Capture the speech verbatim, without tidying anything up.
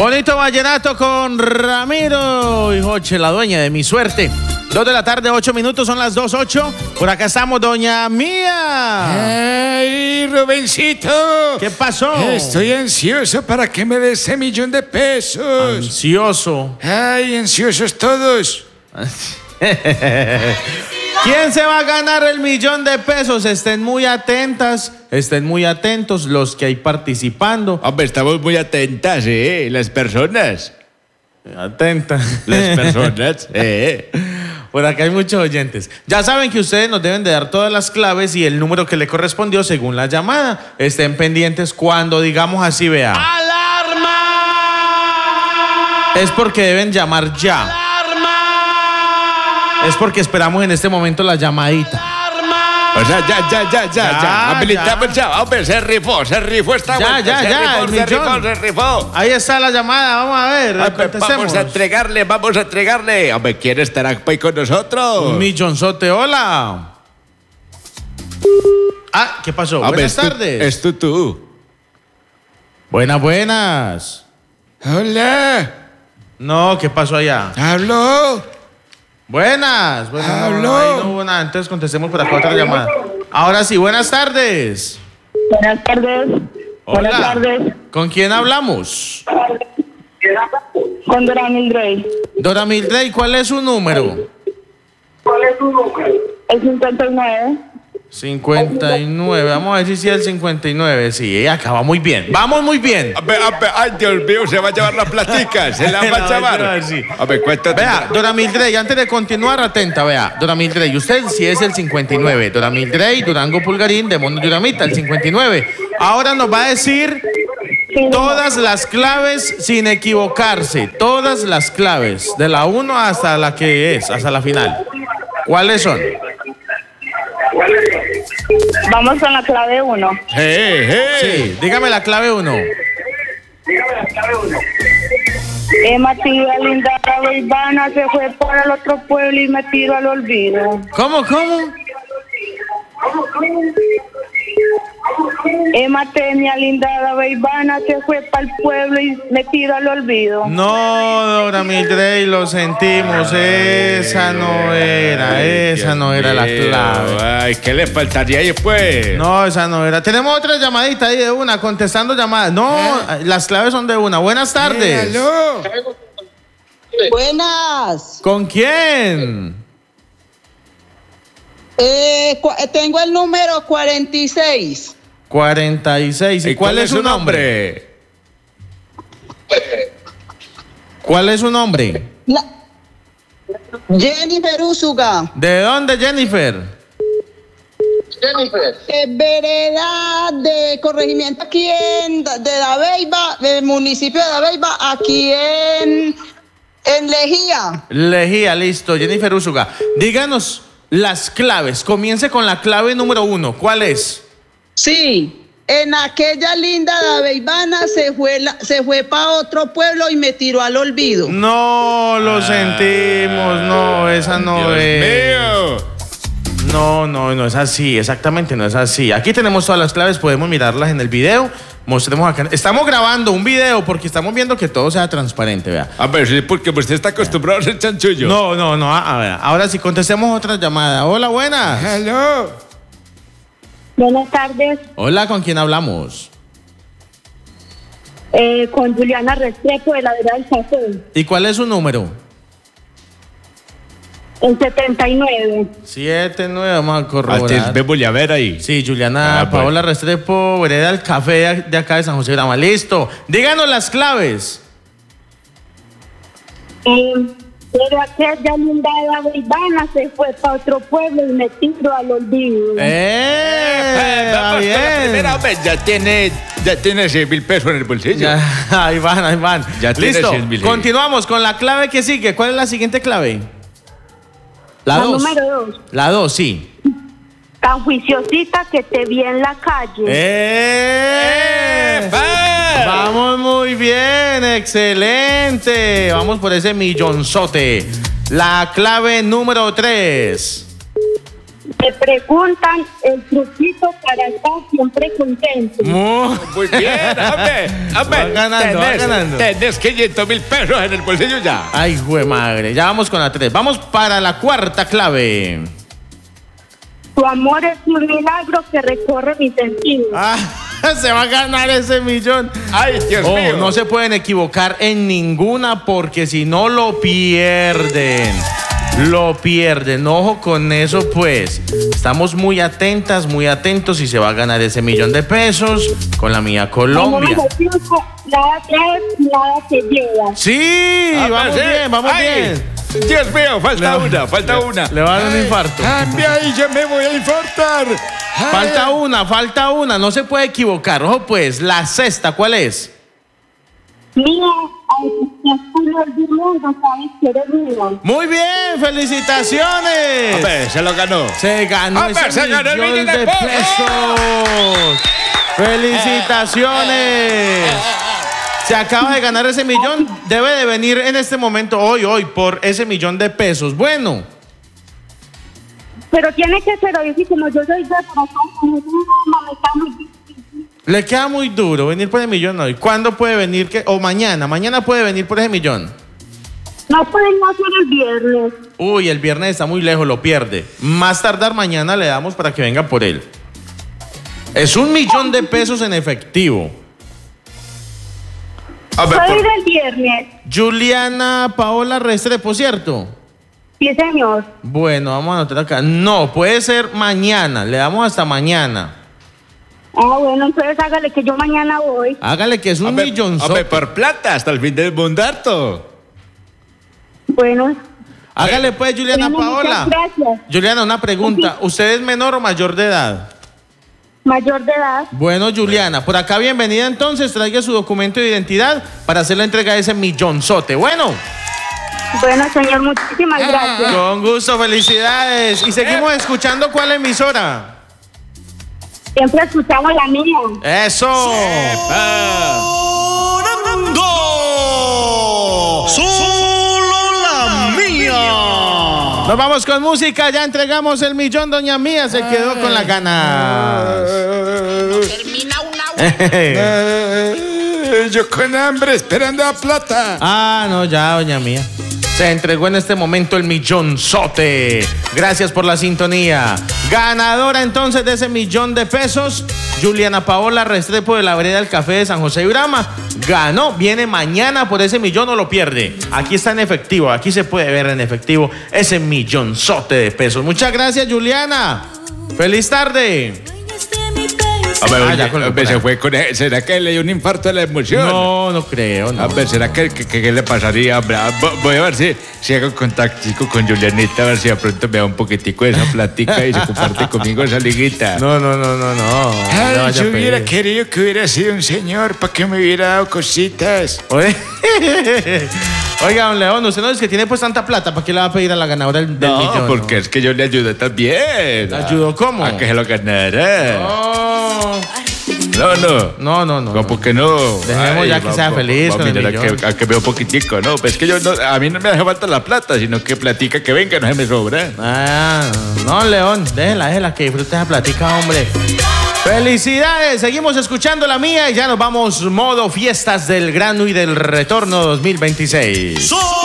Bonito vallenato con Ramiro y Joche, la dueña de mi suerte. Dos de la tarde, ocho minutos, son las dos ocho. Por acá estamos, doña Mía. ¡Ay, Rubencito! ¿Qué pasó? Estoy ansioso para que me des ese millón de pesos. Ansioso. ¡Ay, ansiosos todos! ¿Quién se va a ganar el millón de pesos? Estén muy atentas, estén muy atentos los que hay participando. Hombre, estamos muy atentas, ¿eh? Las personas. Atentas. Las personas, ¿eh? Por acá hay muchos oyentes. Ya saben que ustedes nos deben de dar todas las claves y el número que le correspondió según la llamada. Estén pendientes cuando digamos así, vea. ¡Alarma! Es porque deben llamar ya. ¡Alarma! Es porque esperamos en este momento la llamadita. ¡Alarma! O sea, ya, ya, ya, ya, Ya, ya. Habilitamos ya. ya. Hombre, se rifó, se rifó esta Ya, vuelta. ya, se ya, rifó, el se millón. rifó, se rifó. Ahí está la llamada, vamos a ver. Hombre, contestemos. vamos a entregarle, vamos a entregarle. Hombre, ¿quién estará ahí con nosotros? Un millonzote, hola. Ah, ¿qué pasó? Hombre, Buenas es tú- tardes. Es tú, tú. Buenas, buenas. Hola. No, ¿qué pasó allá? ¿Habló? Buenas. Bueno, no, Aló. no, ahí no hubo nada. Entonces contestemos por acá otra llamada. Ahora sí, buenas tardes. Buenas tardes. Hola. Buenas tardes. ¿Con quién hablamos? Con Dora Mildred. Dora Mildred, ¿cuál es su número? El cincuenta y nueve. cincuenta y nueve. Vamos a ver si sí es el cincuenta y nueve. Sí, acaba muy bien. Vamos muy bien. A ver, a ver, ay, Dios mío, se va a llevar la platica. Se la va a No, llevar. yo sí. A ver, cuéntate. Vea, Dora Mildred, y antes de continuar, atenta, vea. Dora Mildred, y usted sí es el cincuenta y nueve. Dora Mildred, Durango Pulgarín, de Mondo Duramita, el cincuenta y nueve. Ahora nos va a decir todas las claves sin equivocarse. Todas las claves, de la uno hasta la que es, hasta la final. ¿Cuáles son? Vamos con la clave uno. Hey, hey. Sí, dígame la clave uno. Emma tía linda la Ivana se fue para el otro pueblo y me tiró al olvido. ¿Cómo, cómo? Emma tenía linda la Ivana se fue para el pueblo y me tiró al olvido. No, Dora Mildred, lo sentimos. Esa no era, esa no era la Dios mío. clave. Ay, ¿qué le faltaría ahí, pues? No, esa no era. Tenemos otra llamadita ahí de una, contestando llamadas. No, las claves son de una. Buenas tardes. Eh, aló. Buenas. ¿Con quién? Eh, cu- tengo el número cuarenta y seis. cuarenta y seis. ¿Y cuál es su nombre? ¿Cuál es su nombre? La- Jennifer Úsuga. ¿De dónde, Jennifer? Eh, vereda de corregimiento aquí en de Dabeiba, del municipio de Dabeiba, aquí en, en Lejía. Lejía, listo. Jennifer Úsuga. Díganos las claves. Comience con la clave número uno. ¿Cuál es? Sí, en aquella linda Dabeibana se fue, la- se fue para otro pueblo y me tiró al olvido. No, lo sentimos. No, esa no Dios es. mío. No, no, no es así, exactamente no es así. Aquí tenemos todas las claves, podemos mirarlas en el video. Mostremos acá. Estamos grabando un video porque estamos viendo que todo sea transparente, vea. A ver, sí, porque usted está acostumbrado a ser chanchullo. No, no, no, a ver, ahora sí, contestemos otra llamada. Hola, buenas. Aló. Buenas tardes. Hola, ¿con quién hablamos? Eh, con Juliana Restrepo de la Vera del Café. ¿Y cuál es su número? El setenta y nueve. Siete, nueve, vamos a Antes corroborar. me voy a ver ahí. Sí, Juliana Ah, pues. Paola Restrepo, vereda del café de- de acá de San José de Grama. Listo. Díganos las claves. Eh, pero aquella linda la Ivana se fue para otro pueblo y me tiró al olvido. ¡Eh! va Vamos con la bien. primera vez. Ya tiene, ya tiene seis mil pesos en el bolsillo. Ya, ahí van, ahí van. Ya tiene Listo. cien mil. Continuamos con la clave que sigue. ¿Cuál es la siguiente clave? La La dos. número dos. La dos, sí. Tan juiciosita que te vi en la calle. ¡Eh! ¡Epa! Vamos muy bien, excelente. Vamos por ese millonzote. La clave número tres. Me preguntan el truquito para estar siempre contento. Muy, Muy bien, hombre. Hombre, Va ganando, va tenés, ganando. tenés quinientos mil pesos en el bolsillo ya. Ay, jue madre. Ya vamos con la tres. Vamos para la cuarta clave. Tu amor es un milagro que recorre mis sentidos. Ah, se va a ganar ese millón. Ay, Dios Ojo, mío. no se pueden equivocar en ninguna porque si no lo pierden. Lo pierden. Ojo con eso, pues. Estamos muy atentas, muy atentos y se va a ganar ese millón de pesos con la mía Colombia. Número cinco, nada traes, nada te lleva. Sí, Ah, vamos sí. bien, vamos Ay, bien. Dios mío, falta Le- una, falta una. Le va a dar un infarto. Cambia y yo me voy a infartar. Ay. Falta una, falta una. No se puede equivocar. Ojo, pues. La sexta, ¿cuál es? Mía, aunque tú no el mundo, sabes que eres mía. Muy bien, felicitaciones. Hombre, se lo ganó. Se ganó Hombre, ese se ganó el millón millón de de pesos. Felicitaciones. Se acaba de ganar ese millón. Debe de venir en este momento, hoy, hoy, por ese millón de pesos. Bueno, Pero tiene que ser hoy, y como yo soy de corazón, como es una mamá, está muy difícil. le queda muy duro venir por el millón hoy. ¿Cuándo puede venir? Que, o mañana. Mañana puede venir por ese millón. No pueden hacer el viernes. Uy, el viernes está muy lejos, lo pierde. Más tardar mañana le damos para que venga por él. Es un millón de pesos en efectivo. Hombre, Soy por- del viernes. Juliana Paola Restrepo, ¿cierto? Sí, señor. Bueno, vamos a anotar acá. No, puede ser mañana. Le damos hasta mañana. Ah, bueno, entonces hágale que yo mañana voy. Hágale que es un hombre, millón. hombre, por plata hasta el fin del mundo harto. Bueno. Hágale pues, Juliana Bueno, Paola. muchas gracias. Juliana, una pregunta. ¿Usted es menor o mayor de edad? Mayor de edad. Bueno, Juliana, por acá bienvenida entonces. Traiga su documento de identidad para hacer la entrega de ese millonzote. Bueno, Bueno, señor, muchísimas gracias. con gusto, felicidades. Y seguimos escuchando cuál emisora. Siempre escuchamos la mía. Eso. Solo la mía. Nos vamos con música, ya entregamos el millón, doña Mía se quedó con las ganas. Termina una. Eh, yo con hambre esperando a plata. Ah, no, ya, doña Mía. Se entregó en este momento el millonzote. Gracias por la sintonía. Ganadora entonces de ese millón de pesos, Juliana Paola Restrepo de la Vereda del Café de San José de Urama. Ganó, viene mañana por ese millón, no lo pierde. Aquí está en efectivo, aquí se puede ver en efectivo ese millonzote de pesos. Muchas gracias, Juliana. Feliz tarde. Hombre, Ah, oye, ya colgó hombre, por se ahí. fue con él. ¿Será que le dio un infarto de la emoción? No, no creo, no. Hombre, ¿será que, que, que- qué le pasaría? Hombre, ah, vo- voy a ver si, si hago contactico con Julianita, a ver si de pronto me da un poquitico de esa platica y se comparte conmigo esa liguita. No, no, no, no, no. No le Ay, vaya yo a hubiera pedir. querido que hubiera sido un señor para que me hubiera dado cositas. Oye. Oiga, don León, usted no dice que tiene pues tanta plata, ¿para qué le va a pedir a la ganadora del, del No, millón? porque es que yo le ayudé también. ¿Le ayudó cómo? A que se lo ganara. No, No, no. no, no. no. ¿Cómo que no? Dejemos ya que sea feliz va, con el mira, a millón. que, a que veo poquitico, no. Pues es que yo no, a mí no me hace falta la plata, sino que platica que venga, no se me sobra. Ah, no, León, déjela, déjela, que disfrute esa platica, hombre. Felicidades, seguimos escuchando la mía y ya nos vamos modo fiestas del grano y del retorno dos mil veintiséis. Solo